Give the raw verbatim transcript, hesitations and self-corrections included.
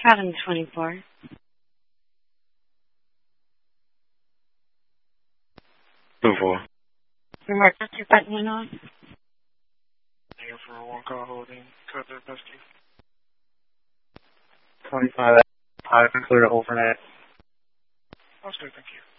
seven twenty-four. Two four. Remark, your button went off. Here for a one call holding. Cut their custody. twenty-five. I can clear the whole for that. That's good, thank you.